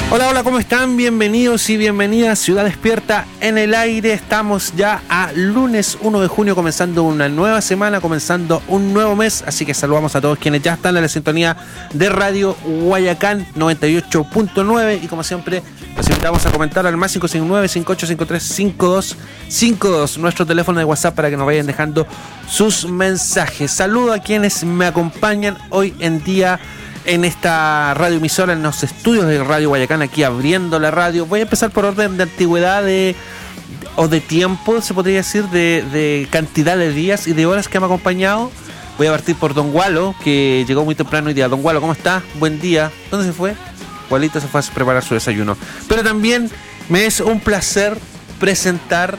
Hola, hola, ¿cómo están? Bienvenidos y bienvenidas. Ciudad Despierta en el aire. Estamos ya a lunes 1 de junio, comenzando una nueva semana, comenzando un nuevo mes. Así que saludamos a todos quienes ya están en la sintonía de Radio Guayacán 98.9. Y como siempre, los invitamos a comentar al más 559-5853-5252, nuestro teléfono de WhatsApp, para que nos vayan dejando sus mensajes. Saludo a quienes me acompañan hoy en día en esta radioemisora, en los estudios de Radio Guayacán, aquí abriendo la radio. Voy a empezar por orden de antigüedad o de tiempo, se podría decir, de cantidad de días y de horas que me ha acompañado. Voy a partir por Don Gualo, que llegó muy temprano hoy día. Don Gualo, ¿cómo está? Buen día. ¿Dónde se fue? Gualito se fue a preparar su desayuno. Pero también me es un placer presentar,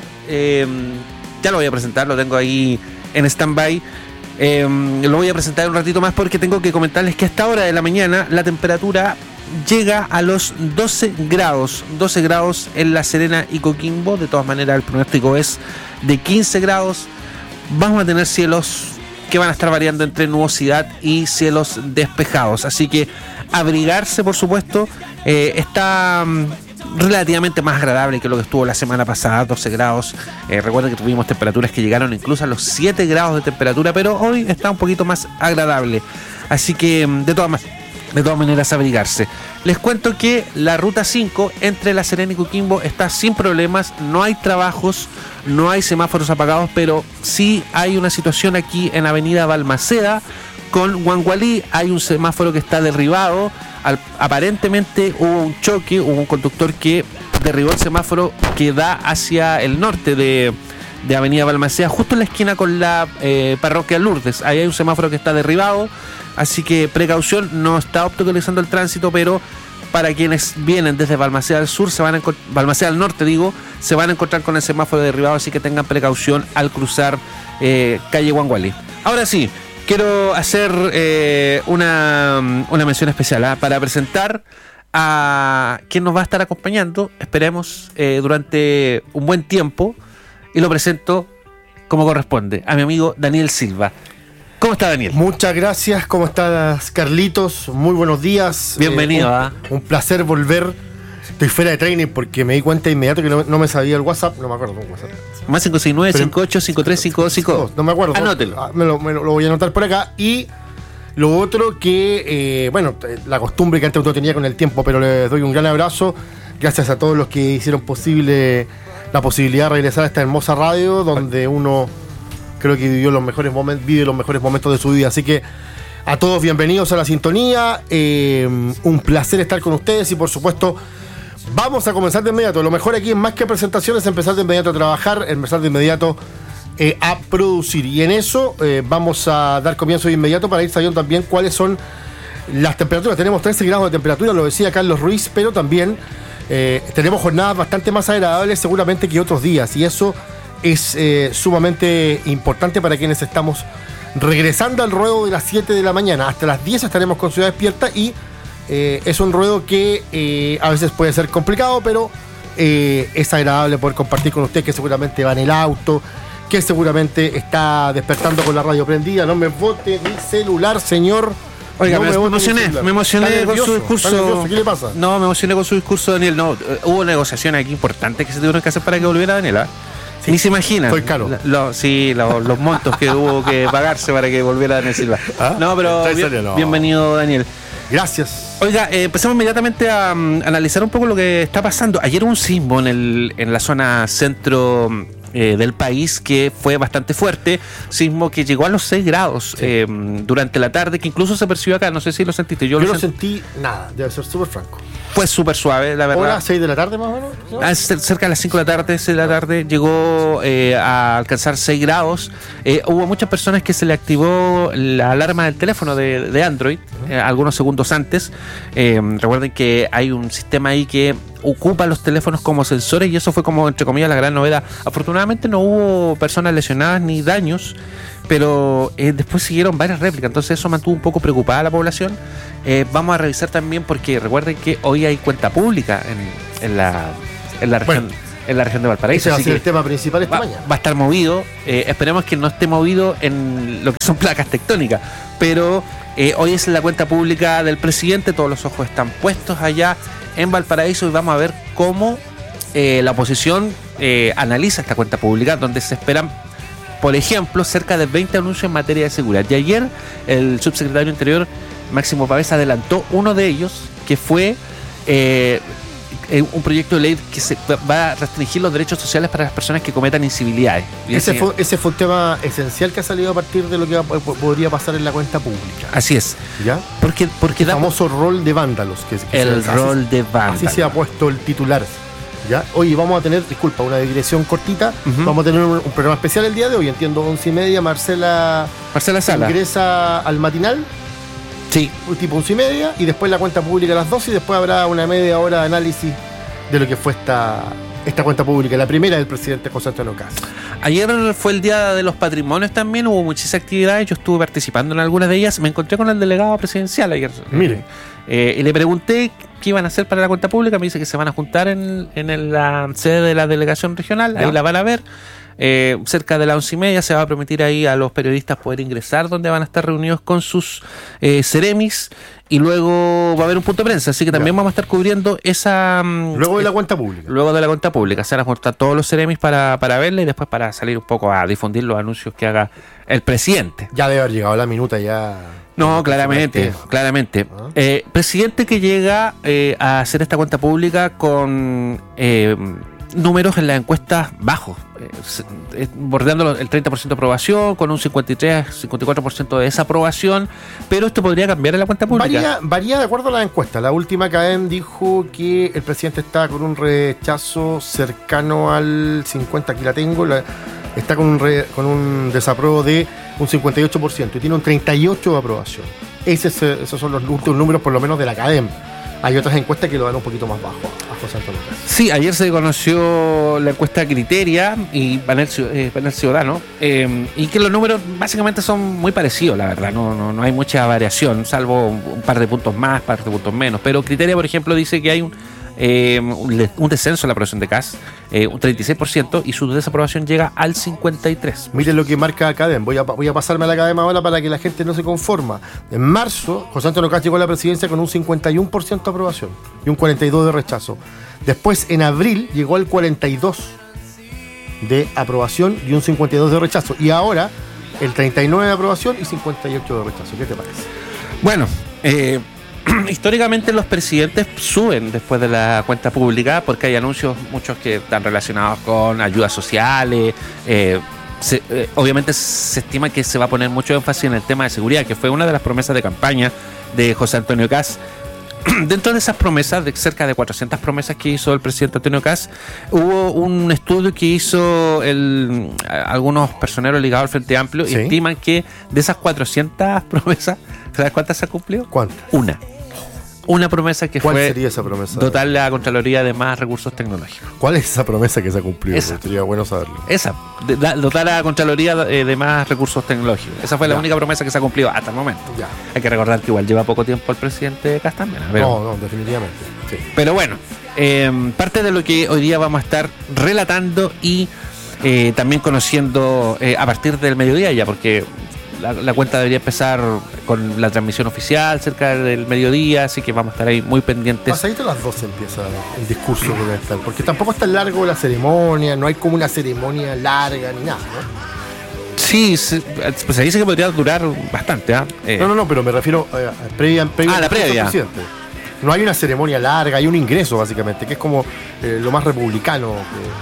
ya lo voy a presentar, lo tengo ahí en stand-by. Lo voy a presentar un ratito más porque tengo que comentarles que a esta hora de la mañana la temperatura llega a los 12 grados en La Serena y Coquimbo. De todas maneras, el pronóstico es de 15 grados. Vamos a tener cielos que van a estar variando entre nubosidad y cielos despejados, así que abrigarse, por supuesto. Está relativamente más agradable que lo que estuvo la semana pasada, 12 grados. Recuerden que tuvimos temperaturas que llegaron incluso a los 7 grados de temperatura, pero hoy está un poquito más agradable. Así que de todas maneras abrigarse. Les cuento que la ruta 5 entre La Serena y Coquimbo está sin problemas, no hay trabajos, no hay semáforos apagados, pero sí hay una situación aquí en Avenida Balmaceda con Huangualí. Hay un semáforo que está derribado. Aparentemente hubo un choque, hubo un conductor que derribó el semáforo que da hacia el norte de Avenida Balmaceda, justo en la esquina con la parroquia Lourdes. Ahí hay un semáforo que está derribado, así que precaución, no está obstaculizando el tránsito, pero para quienes vienen desde Balmaceda al sur, Balmaceda al norte se van a encontrar con el semáforo derribado, así que tengan precaución al cruzar calle Huangualí. Ahora sí, quiero hacer una mención especial para presentar a quien nos va a estar acompañando, esperemos, durante un buen tiempo, y lo presento como corresponde, a mi amigo Daniel Silva. ¿Cómo está, Daniel? Muchas gracias, ¿cómo estás, Carlitos? Muy buenos días. Bienvenido. Un placer volver. Estoy fuera de training porque me di cuenta de inmediato que no me sabía el WhatsApp. No me acuerdo un WhatsApp. Más 569-5853-5252. No me acuerdo. Anótelo. Me lo voy a anotar por acá. Y lo otro que, la costumbre que antes uno tenía con el tiempo, pero les doy un gran abrazo. Gracias a todos los que hicieron posible la posibilidad de regresar a esta hermosa radio, donde uno creo que vive los mejores momentos de su vida. Así que a todos bienvenidos a la sintonía. Un placer estar con ustedes y, por supuesto, vamos a comenzar de inmediato. Lo mejor aquí, más que presentaciones, es empezar de inmediato a trabajar, empezar de inmediato a producir. Y en eso vamos a dar comienzo de inmediato para ir sabiendo también cuáles son las temperaturas. Tenemos 13 grados de temperatura, lo decía Carlos Ruiz, pero también tenemos jornadas bastante más agradables seguramente que otros días. Y eso es sumamente importante para quienes estamos regresando al ruedo de las 7 de la mañana. Hasta las 10 estaremos con Ciudad Despierta y es un ruedo que a veces puede ser complicado, pero es agradable poder compartir con usted, que seguramente va en el auto, que seguramente está despertando con la radio prendida. No me bote mi celular, señor. Oiga, me emocioné con su discurso. ¿Qué le pasa? No, me emocioné con su discurso, Daniel. No, hubo negociaciones aquí importantes que se tuvieron que hacer para que volviera Daniela. Sí, ni se imagina. Estoy caro. Los montos que hubo que pagarse para que volviera Daniel Silva. No, pero bienvenido, Daniel. Gracias. Oiga, empezamos inmediatamente a analizar un poco lo que está pasando. Ayer hubo un sismo en la zona centro del país que fue bastante fuerte, sismo que llegó a los 6 grados durante la tarde, que incluso se percibió acá, no sé si lo sentiste. Yo no sentí nada, debe ser súper franco. Fue súper suave, la verdad. ¿Hora 6 de la tarde más o menos? ¿No? Cerca de las 5 de la tarde, 6 de la tarde, llegó a alcanzar 6 grados. Hubo muchas personas que se le activó la alarma del teléfono de Android algunos segundos antes. Recuerden que hay un sistema ahí que ocupa los teléfonos como sensores y eso fue como, entre comillas, la gran novedad. Afortunadamente no hubo personas lesionadas ni daños, pero después siguieron varias réplicas, entonces eso mantuvo un poco preocupada a la población. Vamos a revisar también porque recuerden que hoy hay cuenta pública en la región, en la región de Valparaíso. Ese va a así ser que el tema principal esta mañana. va a estar movido. Esperemos que no esté movido en lo que son placas tectónicas, pero hoy es la cuenta pública del presidente. Todos los ojos están puestos allá en Valparaíso y vamos a ver cómo la oposición analiza esta cuenta pública, donde se esperan, por ejemplo, cerca de 20 anuncios en materia de seguridad. Y ayer el subsecretario Interior, Máximo Pavés, adelantó uno de ellos, que fue un proyecto de ley que se va a restringir los derechos sociales para las personas que cometan incivilidades. Ese fue un tema esencial que ha salido a partir de lo que podría pasar en la cuenta pública. Así es. ¿Ya? Porque el famoso rol de vándalos. El rol de vándalos. Así se ha puesto el titular. ¿Ya? Hoy vamos a tener, disculpa, una digresión cortita. Uh-huh. Vamos a tener un programa especial el día de hoy. Entiendo, 11:30, Marcela Sala ingresa al matinal. Sí. Tipo 11:30, y después la cuenta pública a las 12, y después habrá una media hora de análisis de lo que fue esta cuenta pública, la primera del presidente José Antonio Kast. Ayer fue el Día de los Patrimonios también, hubo muchas actividades, yo estuve participando en algunas de ellas, me encontré con el delegado presidencial ayer. Mire. Y le pregunté qué iban a hacer para la cuenta pública, me dice que se van a juntar en la sede de la delegación regional, ¿ya? Ahí la van a ver. Cerca de las 11:30 se va a permitir ahí a los periodistas poder ingresar, donde van a estar reunidos con sus seremis, y luego va a haber un punto de prensa, así que también vamos a estar cubriendo esa... luego de la cuenta pública. Luego de la cuenta pública, se van a juntar todos los seremis para verla y después para salir un poco a difundir los anuncios que haga el presidente. Ya debe haber llegado la minuta ya. No, claramente. Presidente que llega a hacer esta cuenta pública con números en las encuestas bajos, bordeando el 30% de aprobación, con un 53-54% de desaprobación, pero esto podría cambiar en la cuenta pública. Varía de acuerdo a la encuesta. La última CADEM dijo que el presidente está con un rechazo cercano al 50%, aquí la tengo, está con un desapruebo de un 58% y tiene un 38% de aprobación. Esos son los últimos números, por lo menos, de la CADEM. Hay otras encuestas que lo dan un poquito más bajo a José Antonio Kast. Sí, ayer se conoció la encuesta Criteria y Panel Ciudadano, y que los números básicamente son muy parecidos, la verdad. No hay mucha variación, salvo un par de puntos más, par de puntos menos. Pero Criteria, por ejemplo, dice que hay un descenso en la aprobación de Kast, un 36%, y su desaprobación llega al 53%. Miren lo que marca CADEM. Voy a pasarme a la CADEM ahora para que la gente no se conforma. En marzo, José Antonio Kast llegó a la presidencia con un 51% de aprobación y un 42% de rechazo. Después, en abril, llegó al 42% de aprobación y un 52% de rechazo. Y ahora, el 39% de aprobación y 58% de rechazo. ¿Qué te parece? Bueno, históricamente los presidentes suben después de la cuenta pública porque hay anuncios, muchos que están relacionados con ayudas sociales. Obviamente se estima que se va a poner mucho énfasis en el tema de seguridad, que fue una de las promesas de campaña de José Antonio Kast. Dentro de esas promesas, de cerca de 400 promesas que hizo el presidente Antonio Kast, hubo un estudio que hizo algunos personeros ligados al Frente Amplio, ¿sí? Y estiman que de esas 400 promesas, ¿sabes cuántas se ha cumplido? ¿Cuántas? Una promesa que ¿Cuál fue sería esa promesa? dotar la Contraloría de más recursos tecnológicos. ¿Cuál es esa promesa que se ha cumplido? Esa. Sería bueno saberlo. Esa, dotar a la Contraloría de más recursos tecnológicos. Esa fue la única promesa que se ha cumplido hasta el momento. Ya. Hay que recordar que igual lleva poco tiempo el presidente Kast también. No, definitivamente. Sí. Pero bueno, parte de lo que hoy día vamos a estar relatando y también conociendo a partir del mediodía ya, porque la cuenta debería empezar con la transmisión oficial cerca del mediodía, así que vamos a estar ahí muy pendientes. Pasadito a las 12 empieza el discurso que debe estar, porque tampoco es tan largo la ceremonia, no hay como una ceremonia larga ni nada, ¿no? Sí, pues se dice que podría durar bastante. No, pero me refiero a previa la previa. No hay una ceremonia larga, hay un ingreso básicamente, que es como lo más republicano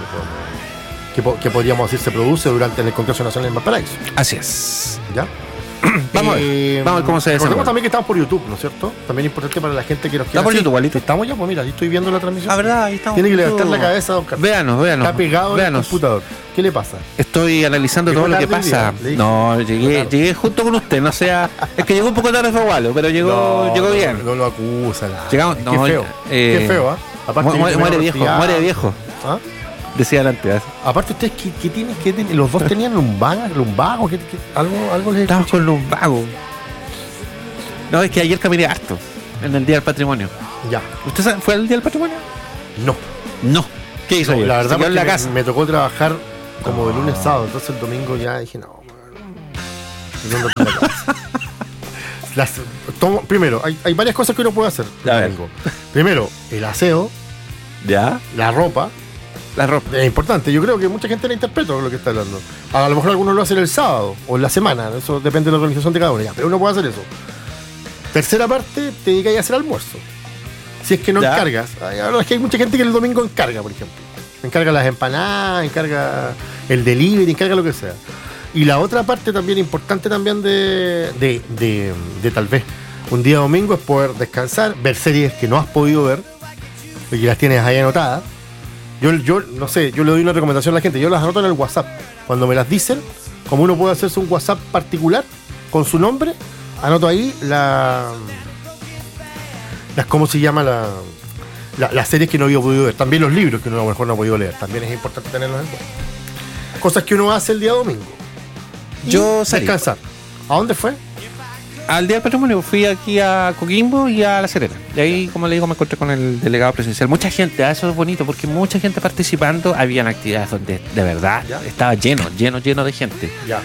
que podríamos decir se produce durante el Congreso Nacional en Valparaíso. Así es. ¿Ya? Vamos a ver cómo se desarrolla. Recordemos también que estamos por YouTube, ¿no es cierto? También es importante para la gente que nos quiera. ¿Estamos por YouTube, Walito? Estamos ya, pues mira, ahí estoy viendo la transmisión. La verdad, ahí estamos. Tiene que levantar la cabeza, don Carlos. Véanos. Está pegado en el computador. ¿Qué le pasa? Estoy analizando todo lo que pasa. No, llegué junto con usted, no sea... Es que llegó un poco tarde Fagualo, pero llegó bien. No lo acusan. Llegamos, qué feo, ¿ah? Aparte muere viejo. ¿Ah? Decían antes. Aparte, ustedes, ¿qué tienen? ¿Los dos tenían lumbago? ¿Algo les Estamos con lumbago. No, es que ayer caminé harto en el Día del Patrimonio. Ya. ¿Usted fue el Día del Patrimonio? No. ¿Qué hizo ayer? La verdad, Se quedó en la porque casa. me tocó trabajar como de lunes a sábado, entonces el domingo ya dije, no, man, no la casa. Primero, hay varias cosas que uno puede hacer el A ver. domingo. Primero, el aseo, ¿Ya? la ropa. La ropa. Es importante, yo creo que mucha gente la interpreta con lo que está hablando. A lo mejor algunos lo hacen el sábado o en la semana, eso depende de la organización de cada uno, ya, pero uno puede hacer eso. Tercera parte, te dedicas a hacer almuerzo. Si es que no Ya. encargas. Ahora es que hay mucha gente que el domingo encarga, por ejemplo. Encarga las empanadas, encarga el delivery, encarga lo que sea. Y la otra parte también importante también de tal vez un día domingo es poder descansar, ver series que no has podido ver y que las tienes ahí anotadas. Yo no sé, yo le doy una recomendación a la gente, yo las anoto en el WhatsApp. Cuando me las dicen, como uno puede hacerse un WhatsApp particular con su nombre, anoto ahí las ¿cómo se llama? Las series que no había podido ver. También los libros que uno a lo mejor no ha podido leer. También es importante tenerlos en cuenta. Cosas que uno hace el día domingo. Y Yo salí. descansar. ¿A dónde fue? Al Día del Patrimonio fui aquí a Coquimbo y a La Serena. Y ahí, como le digo, me encontré con el delegado presidencial. Mucha gente, eso es bonito, porque mucha gente participando. Habían actividades donde de verdad ¿Ya? estaba lleno de gente. Ya.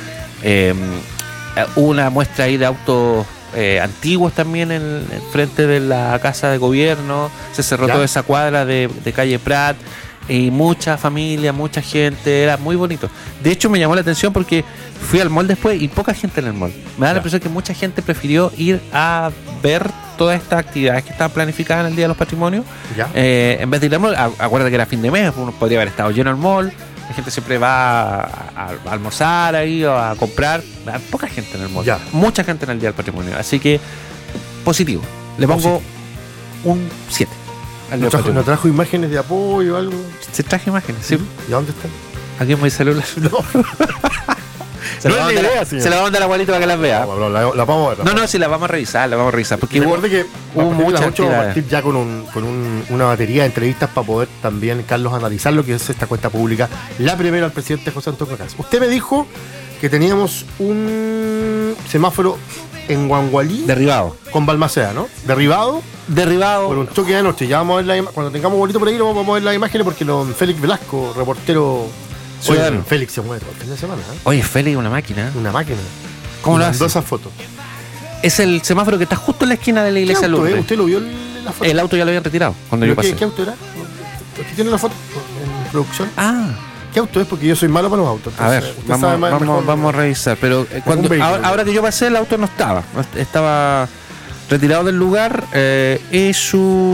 Una muestra ahí de autos antiguos también en frente de la casa de gobierno. Se cerró ¿Ya? toda esa cuadra de calle Prat. Y mucha familia, mucha gente, era muy bonito. De hecho, me llamó la atención porque fui al mall después y poca gente en el mall. Me da la Ya. impresión que mucha gente prefirió ir a ver todas estas actividades que estaban planificadas en el Día de los Patrimonios. Ya. En vez de ir al mall, acuérdate que era fin de mes, uno podría haber estado lleno el mall. La gente siempre va a almorzar ahí o a comprar. Poca gente en el mall. Ya. Mucha gente en el Día del Patrimonio. Así que, positivo. Le pongo un 7. al Día ¿No del trajo, Patrimonio. no trajo imágenes de apoyo o algo? Se traje imágenes, sí. ¿Y a dónde están? Aquí en mi celular. No. Se No la es la vamos a idea, mandar- señor. se la vamos a mandar a la abuelita para que las vea. La vamos a ver. No, sí, la vamos a revisar, Porque Y recuerde que hubo a partir de las muchas 8 vamos a actividades. partir ya con una batería de entrevistas para poder también, Carlos, analizar lo que es esta cuenta pública. La primera al presidente José Antonio Caz. Usted me dijo que teníamos un semáforo en Guangualí Derribado. con Balmaceda, ¿no? Derribado por un choque de anoche. Ya vamos a ver cuando tengamos bolito por ahí, lo vamos a ver las imágenes porque don Félix Velasco, reportero Ciudadano. Oye, Félix se mueve todo el fin de semana, ¿eh? Oye, Félix, una máquina. Una máquina. ¿Cómo lo mandó hace? esas fotos. Es el semáforo que está justo en la esquina de la ¿Qué iglesia auto, Lourdes. ¿Usted lo vio en la foto? El auto ya lo habían retirado cuando yo ¿Pero pasé. ¿Qué auto era? ¿Aquí tiene la foto en producción? Ah, ¿Qué auto es? Porque yo soy malo para los autos. a ver, Usted sabe más, mejor. vamos a revisar. Pero cuando vehículo. ahora que yo pasé, el auto no estaba. Estaba retirado del lugar. Es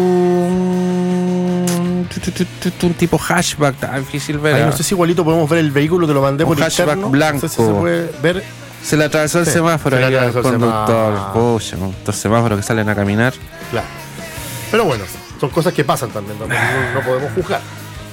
un tipo hatchback, está difícil ver. Ay, no sé si igualito podemos ver el vehículo, te lo mandé Un por hatchback interno. blanco. No sé si se puede ver. Se le atravesó el Sí, semáforo se le ahí al atravesó el conductor. semáforo. Pucha, estos semáforos que salen a caminar. Claro. Pero bueno, son cosas que pasan también. No podemos juzgar.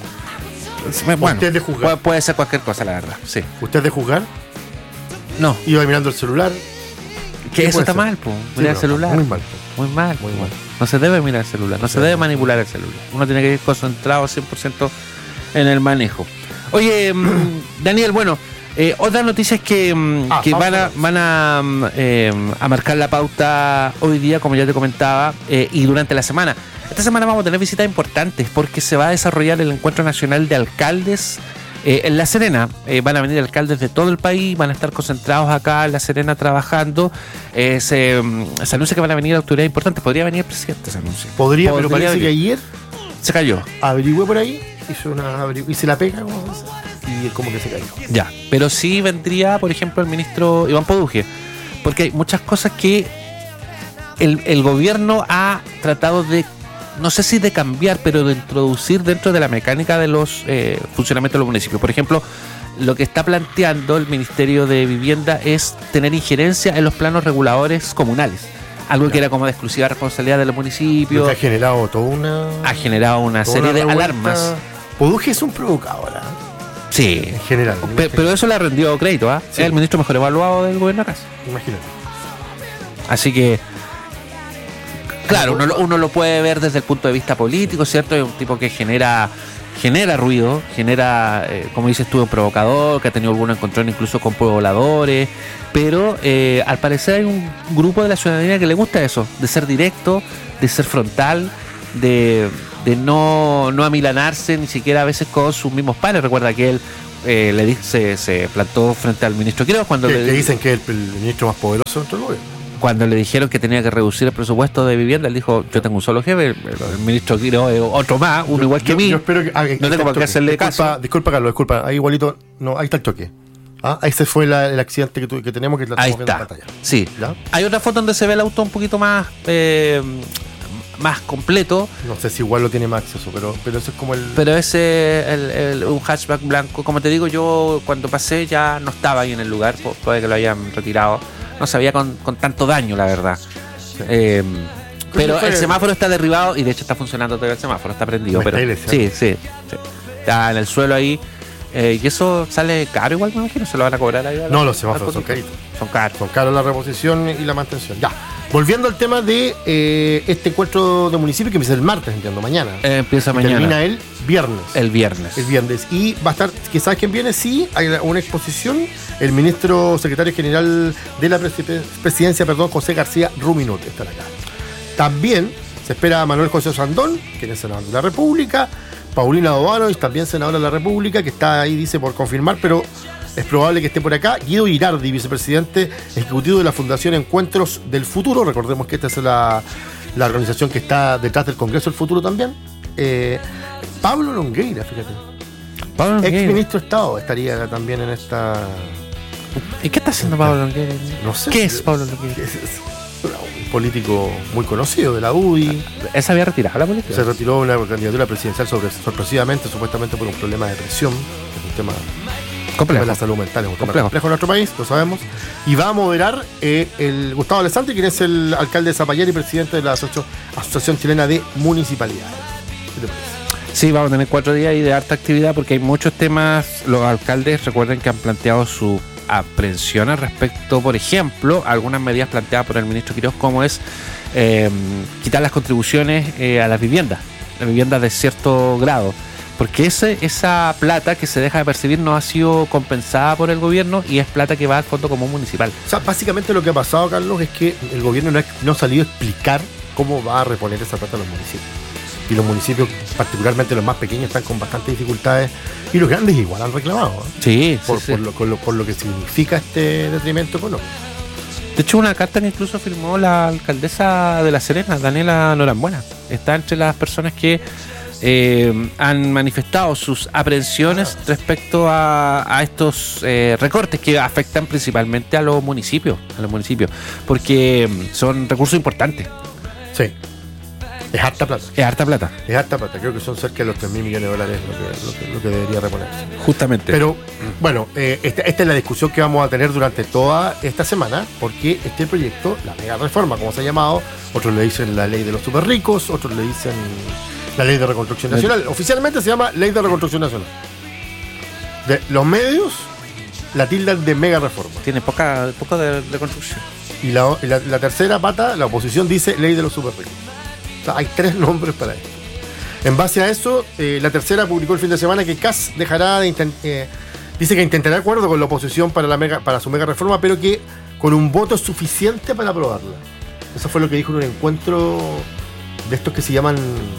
Bueno, Usted es de juzgar. puede ser cualquier cosa, la verdad. Sí. ¿Usted es de juzgar? No, Iba mirando el celular. que eso puede está ser? mal, po. Sí, Mirar el no, celular. muy mal. Muy mal. Muy po. mal. No se debe mirar el celular, no se debe manipular el celular. Uno tiene que ir concentrado 100% en el manejo. Oye, Daniel, bueno, otra noticia es que van a marcar la pauta hoy día, como ya te comentaba, y durante la semana. Esta semana vamos a tener visitas importantes porque se va a desarrollar el Encuentro Nacional de Alcaldes en La Serena. Van a venir alcaldes de todo el país, van a estar concentrados acá en La Serena trabajando. Se anuncia que van a venir autoridades importantes. Podría venir el presidente, se anuncia. Podría, pero parece venir. que ayer Se cayó. averigüé por ahí, hice la pega, ¿cómo se dice? Y como que se cayó. Ya, pero sí vendría, por ejemplo, el ministro Iván Poduje, porque hay muchas cosas que el gobierno ha tratado de, no sé si de cambiar, pero de introducir dentro de la mecánica de los funcionamientos de los municipios. Por ejemplo, lo que está planteando el Ministerio de Vivienda es tener injerencia en los planos reguladores comunales, algo que era como de exclusiva responsabilidad de los municipios. Lo que ha generado ha generado una serie de alarmas. Poduje es un provocador, ¿eh? Sí. En general. Pero eso le ha rendido crédito, ¿ah? Sí. Es el ministro mejor evaluado del gobierno acá. Imagínate. Así que, claro, uno lo puede ver desde el punto de vista político, ¿cierto? Es un tipo que genera ruido, como dices tú, un provocador, que ha tenido algún encontrón incluso con pobladores, pero al parecer hay un grupo de la ciudadanía que le gusta eso, de ser directo, de ser frontal, de de no amilanarse ni siquiera a veces con sus mismos pares. Recuerda que él se plantó frente al ministro Quiroz cuando que dicen que es el ministro más poderoso dentro del gobierno. Cuando le dijeron que tenía que reducir el presupuesto de vivienda, él dijo, yo tengo un solo jefe, el ministro Quiroz es otro más, uno igual que mí. Yo espero que no tengo por qué hacerle caso. Disculpa, Carlos, ahí igualito, no, ahí está el choque. Ahí se fue el accidente que tenemos, que la ahí estamos viendo está. en pantalla. Sí. ¿Ya? Hay otra foto donde se ve el auto un poquito más completo. No sé si igual lo tiene más acceso, pero eso es como el... Pero ese un hatchback blanco. Como te digo, yo cuando pasé ya no estaba ahí en el lugar, puede que lo hayan retirado. No se veía con tanto daño, la verdad. Sí. Pero el semáforo está derribado y de hecho está funcionando todavía el semáforo, está prendido. Pero sí. Está en el suelo ahí. Y eso sale caro igual, me imagino. ¿Se lo van a cobrar ahí? No, los semáforos son caritos. Son caros. Son caros la reposición y la mantención. Ya. Volviendo al tema de este encuentro de municipio que empieza el martes, entiendo, mañana. Empieza mañana. Termina el viernes. El viernes. Y va a estar, que ¿sabes quién viene? Sí, hay una exposición. El ministro secretario general de la presidencia, José García Ruminot, estará acá. También se espera a Manuel José Sandón, quien es senador de la República. Paulina Dovanovic, también senadora de la República, que está ahí, dice, por confirmar, pero es probable que esté por acá. Guido Girardi, vicepresidente ejecutivo de la Fundación Encuentros del Futuro. Recordemos que esta es la organización que está detrás del Congreso del Futuro también. Pablo Longueira, fíjate. Ex ministro de Estado estaría también en esta... ¿Y qué está haciendo Pablo Longueira? No sé. ¿Qué es Pablo Longueira? Un político muy conocido de la UDI. ¿Él se había retirado la política? Se retiró una candidatura presidencial sorpresivamente, supuestamente por un problema de depresión, que es un tema complejo de la salud mental, es un tema complejo en nuestro país, lo sabemos. Y va a moderar el Gustavo Alessandri, quien es el alcalde de Zapallar y presidente de la Asociación Chilena de Municipalidades. ¿Qué te parece? Sí, vamos a tener 4 días y de harta actividad porque hay muchos temas. Los alcaldes, recuerden que han planteado su aprensión al respecto, por ejemplo, algunas medidas planteadas por el ministro Quiroz, como es quitar las contribuciones a las viviendas de cierto grado, porque esa plata que se deja de percibir no ha sido compensada por el gobierno y es plata que va al Fondo Común Municipal. O sea, básicamente lo que ha pasado, Carlos, es que el gobierno no ha salido a explicar cómo va a reponer esa plata a los municipios. Y los municipios, particularmente los más pequeños, están con bastantes dificultades. Y los grandes igual han reclamado. Sí, por lo que significa este detrimento económico. De hecho, una carta que incluso firmó la alcaldesa de La Serena, Daniela Norambuena. Está entre las personas que han manifestado sus aprensiones respecto a estos recortes que afectan principalmente a los municipios, porque son recursos importantes. Sí. Es harta plata. Es harta plata. Creo que son cerca de los 3.000 millones de dólares lo que debería reponerse. Justamente. Pero, bueno, esta es la discusión que vamos a tener durante toda esta semana, porque este proyecto, la mega reforma, como se ha llamado, otros le dicen la ley de los super ricos, otros le dicen la ley de reconstrucción nacional. Oficialmente se llama ley de reconstrucción nacional. De los medios la tildan de mega reforma. Tiene poca de reconstrucción. Y la tercera pata, la oposición, dice ley de los super ricos. Hay 3 nombres para esto. En base a eso, la tercera publicó el fin de semana que Kast dejará dice que intentará acuerdo con la oposición para su mega reforma, pero que con un voto suficiente para aprobarla. Eso fue lo que dijo en un encuentro de estos que se llaman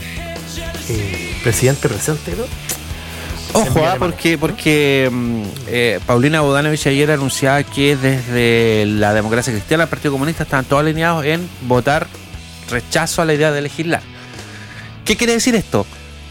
presidente presente, ¿no? Ojo, porque Paulina Dovanovic ayer anunciaba que desde la Democracia Cristiana, el Partido Comunista, estaban todos alineados en votar rechazo a la idea de legislar. ¿Qué quiere decir esto?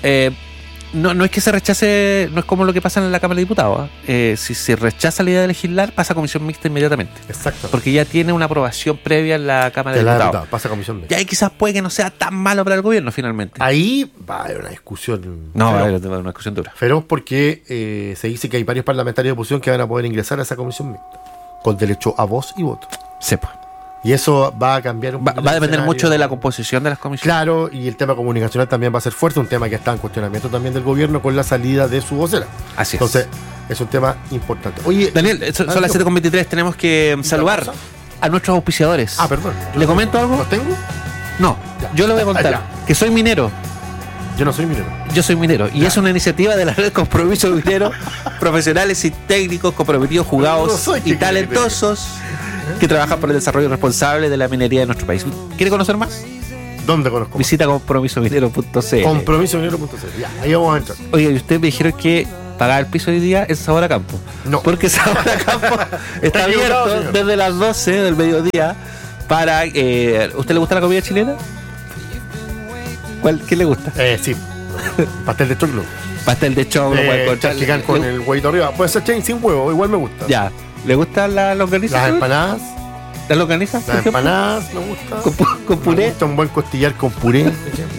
No es que se rechace, no es como lo que pasa en la Cámara de Diputados. Si se rechaza la idea de legislar, pasa a comisión mixta inmediatamente. Exacto. Porque ya tiene una aprobación previa en la Cámara de Diputados. Pasa a comisión mixta. Y ahí quizás puede que no sea tan malo para el gobierno finalmente. Ahí va a haber una discusión. No, va a haber una discusión dura. Feroz, porque se dice que hay varios parlamentarios de oposición que van a poder ingresar a esa comisión mixta, con derecho a voz y voto. Sepa. Y eso va a cambiar un poco. Va a depender mucho de la composición de las comisiones. Claro, y el tema comunicacional también va a ser fuerte, un tema que está en cuestionamiento también del gobierno con la salida de su vocera. Así es. Entonces, es un tema importante. Oye, Daniel, son las 7:23, tenemos que saludar a nuestros auspiciadores. Perdón. ¿Le comento algo? ¿Los tengo? No, ya. Yo le voy a contar que soy minero. Yo no soy minero. Yo soy minero. Y es una iniciativa de la red Compromiso Minero, profesionales y técnicos comprometidos, jugados y talentosos que trabajan por el desarrollo responsable de la minería de nuestro país. ¿Quiere conocer más? ¿Dónde conozco? Visita compromisominero.cl. Compromisominero.cl. Ya, ahí vamos a entrar. Oiga, y ustedes me didijeron que pagar el piso hoy día es Sabor a Campo. No. Porque Sabor a Campo está equivocado, abierto señor. desde las 12 del mediodía para... ¿Usted le gusta la comida chilena? ¿Qué le gusta? Sí. Pastel de choclo. Pastel de choclo, puede encontrar. Charquicán con el huevito arriba. Puede ser chain sin huevo, igual me gusta. Ya. ¿Le gustan las longanizas? Las empanadas. ¿Las longanizas? por Las ejemplo? empanadas me gusta. Con Me puré. gusta un buen costillar con puré.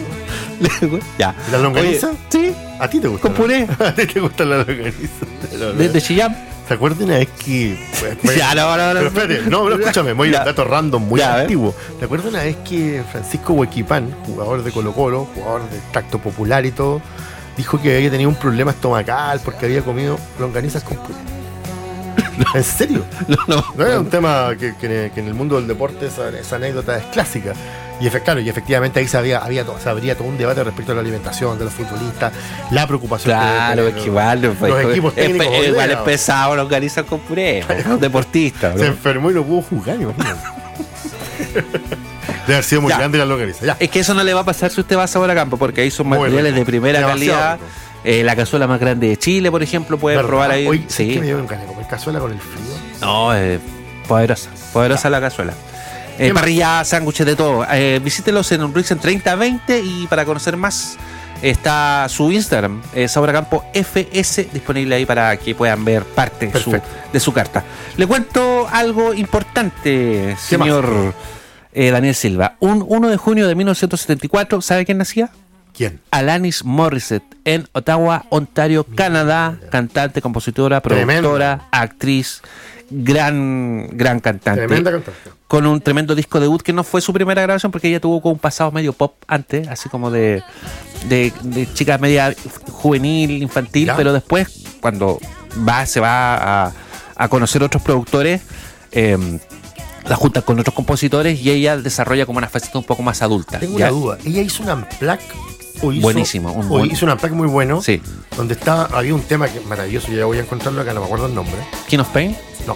Ya. ¿Y las longanizas? Oye, sí, ¿A ti te gusta? con puré. ¿A ti te gustan las longanizas? De Chillán. ¿Se acuerdan una vez que... Ya, no. Pero espérate, no, pero escúchame, voy a ir Ya. a datos random muy Ya, a ver. antiguo. ¿Te acuerdas una vez que Francisco Huequipán, jugador de Colo-Colo, jugador de Tacto Popular y todo, dijo que había tenido un problema estomacal porque había comido longanizas con puré? ¿En serio? No era un tema que en el mundo del deporte esa anécdota es clásica. Y efectivamente ahí se abría todo un debate respecto a la alimentación de los futbolistas, la preocupación Claro, es que igual los equipos técnicos igual es modernos. pesado longanizas con puré, un deportista, Se bro. enfermó y no pudo jugar, imagínate. Debe haber sido muy Ya. grande la longaniza. Ya. Es que eso no le va a pasar si usted va a Sabor a Campo, porque ahí son Muy materiales rico. de primera Demasiado calidad. rico. La cazuela más grande de Chile, por ejemplo, puede ¿Verdad? probar ahí. Hoy sí. Sí. Que me llevo ganas de comer cazuela con el frío. No, poderosa la cazuela. ¿Qué más? Parrilla, sándwiches, de todo. Visítelos en Unrix en 3020 y para conocer más está su Instagram, Sabor a Campo FS, disponible ahí para que puedan ver parte de su carta. Le cuento algo importante, señor Daniel Silva. Un 1 de junio de 1974, ¿sabe quién nacía? ¿Quién? Alanis Morissette en Ottawa, Ontario, Canadá, cantante, compositora, productora, actriz, gran cantante. Tremenda cantante. Con un tremendo disco debut que no fue su primera grabación porque ella tuvo un pasado medio pop antes, así como de chica media juvenil, infantil, ¿Ya? pero después cuando se va a conocer otros productores, la junta con otros compositores y ella desarrolla como una faceta un poco más adulta. Tengo ¿ya? una duda. Ella hizo un unplugged. Buenísimo, Hizo un unplugged muy bueno. Sí. Donde había un tema que maravilloso. Ya voy a encontrarlo acá, no me acuerdo el nombre. King of Pain. No.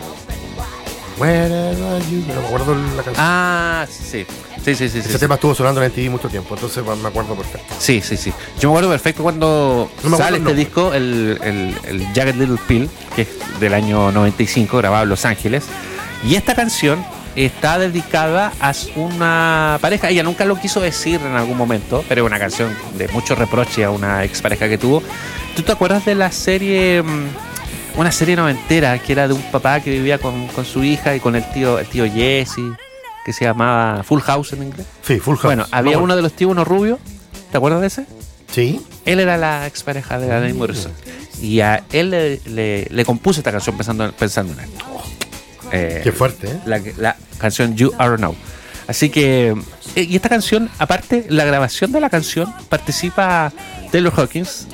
Wherever you, no me acuerdo la canción. Ah, sí. Ese tema estuvo sonando en MTV mucho tiempo, entonces me acuerdo perfecto. Sí. Yo me acuerdo perfecto cuando No me sale acuerdo este el disco, el Jagged Little Pill, que es del año 95, grabado en Los Ángeles. Y esta canción está dedicada a una pareja. Ella nunca lo quiso decir en algún momento, pero es una canción de mucho reproche a una expareja que tuvo. ¿Tú te acuerdas de la serie, una serie noventera, que era de un papá que vivía con su hija y con el tío Jesse, que se llamaba Full House en inglés? Sí, Full House. Bueno, había uno de los tíos, uno rubio, ¿te acuerdas de ese? Sí. Él era la expareja de Alanis Morissette. Y a él le compuso esta canción pensando en él. Qué fuerte, ¿eh? La canción You Are Now. Así que, y esta canción, aparte, la grabación de la canción participa Taylor Hawkins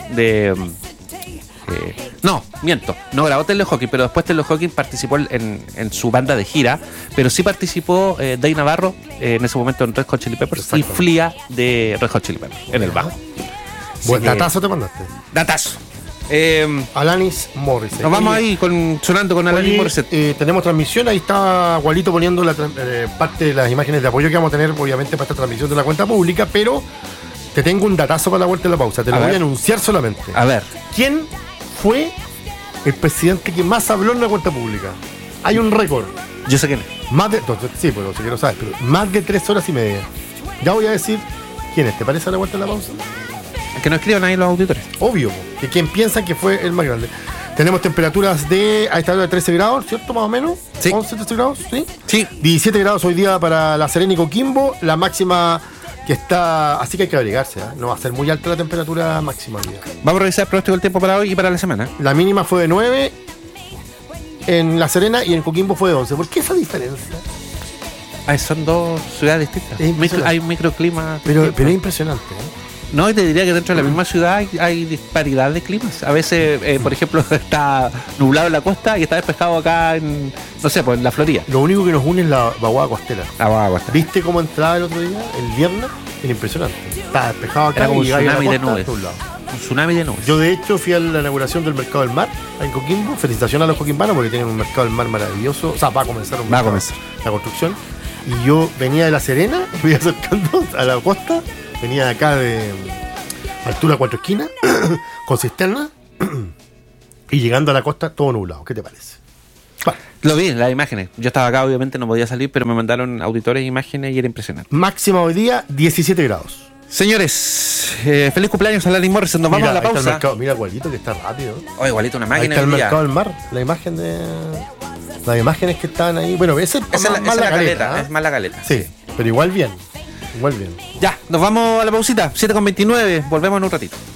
no grabó Taylor Hawkins, pero después Taylor Hawkins participó en su banda de gira, pero sí participó Dave Navarro en ese momento en Red Hot Chili Peppers y Flea de Red Hot Chili Peppers en el bajo. Buen datazo te mandaste. Datazo. Alanis Morissette. Nos vamos ahí sonando con Alanis Morissette. Tenemos transmisión, ahí está Gualito poniendo parte de las imágenes de apoyo que vamos a tener, obviamente, para esta transmisión de la cuenta pública, pero te tengo un datazo para la vuelta de la pausa. Te lo voy a anunciar solamente. A ver. ¿Quién fue el presidente que más habló en la cuenta pública? Hay un récord. Yo sé quién es. Sí, pues si que lo sabes, pero más de 3 horas y media. Ya voy a decir quién es. ¿Te parece a la vuelta de la pausa? Que no escriban ahí los auditores. Obvio, que quien piensa que fue el más grande. Tenemos temperaturas a esta hora de 13 grados, ¿cierto? Más o menos. Sí. 11, 13 grados, ¿sí? Sí. 17 grados hoy día para La Serena y Coquimbo. La máxima que está... Así que hay que abrigarse, ¿eh? No va a ser muy alta la temperatura máxima hoy día. Vamos a revisar el pronóstico del tiempo para hoy y para la semana. La mínima fue de 9 en La Serena y en Coquimbo fue de 11. ¿Por qué esa diferencia? Son dos ciudades distintas. Hay un microclima. Pero es impresionante, ¿eh? No, y te diría que dentro de la misma ciudad hay disparidad de climas. A veces, por ejemplo, está nublado en la costa y está despejado acá en, no sé, pues en la Florida. Lo único que nos une es la vaguada costera. La vaguada costera. ¿Viste cómo entraba el otro día, el viernes? Era impresionante. Estaba despejado acá. Era como un y tsunami de costa, nubes. Un tsunami de nubes. Yo, de hecho, fui a la inauguración del Mercado del Mar en Coquimbo. Felicitaciones a los coquimbanos porque tienen un Mercado del Mar maravilloso. O sea, va a comenzar la construcción. Y yo venía de La Serena, me iba acercando a la costa, venía de acá de altura 4 esquinas, con cisterna, y llegando a la costa todo nublado. ¿Qué te parece? Bueno, Lo vi en las imágenes. Yo estaba acá, obviamente no podía salir, pero me mandaron auditores e imágenes y era impresionante. máxima hoy día 17 grados. Señores, feliz cumpleaños a Alanis Morrison. Nos vamos a la ahí está el pausa. mercado. Mira, igualito que está rápido. Oh, igualito una Ahí máquina está el del día. mercado del mar, la imagen de... Las imágenes que están ahí. Bueno, ese es Esa es más la la caleta, caleta. es más la caleta. Sí, pero igual bien. Igual bien. Ya, nos vamos a la pausita. 7:29. Volvemos en un ratito.